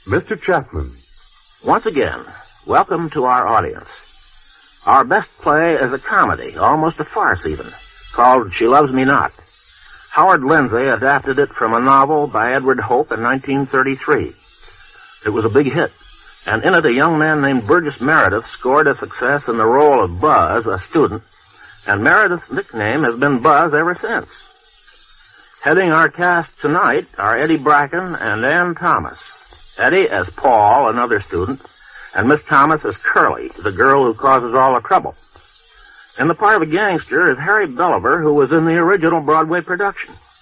Mr. Chapman. Once again, welcome to our audience. Our best play is a comedy, almost a farce even, called She Loves Me Not. Howard Lindsay adapted it from a novel by Edward Hope in 1933. It was a big hit, and in it a young man named Burgess Meredith scored a success in the role of Buzz, a student, and Meredith's nickname has been Buzz ever since. Heading our cast tonight are Eddie Bracken and Ann Thomas. Eddie as Paul, another student, and Miss Thomas as Curly, the girl who causes all the trouble. In the part of a gangster is Harry Belliver, who was in the original Broadway production.